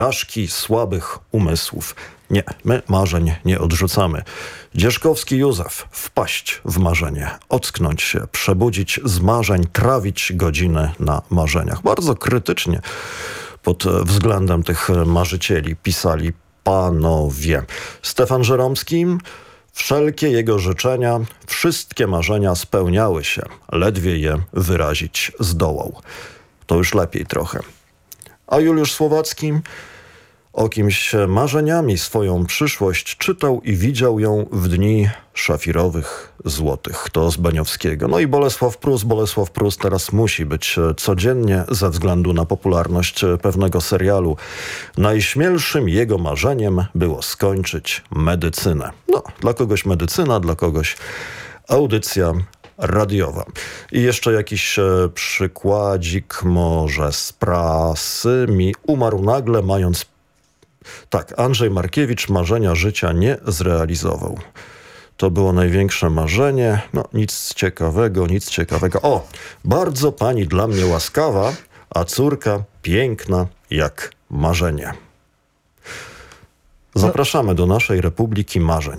porażki słabych umysłów. Nie, my marzeń nie odrzucamy. Dzierzkowski Józef, wpaść w marzenie, ocknąć się, przebudzić z marzeń, trawić godziny na marzeniach. Bardzo krytycznie pod względem tych marzycieli pisali panowie. Stefan Żeromski, wszelkie jego życzenia, wszystkie marzenia spełniały się, ledwie je wyrazić zdołał. To już lepiej trochę. A Juliusz Słowacki o kimś marzeniami swoją przyszłość czytał i widział ją w dni szafirowych, złotych. To z Beniowskiego. No i Bolesław Prus teraz musi być codziennie ze względu na popularność pewnego serialu. Najśmielszym jego marzeniem było skończyć medycynę. No, dla kogoś medycyna, dla kogoś audycja radiowa. I jeszcze jakiś przykładzik może z prasy. Mi umarł nagle, mając... Tak, Andrzej Markiewicz marzenia życia nie zrealizował. To było największe marzenie. No, nic ciekawego. O, bardzo pani dla mnie łaskawa, a córka piękna jak marzenie. Zapraszamy do naszej Republiki Marzeń.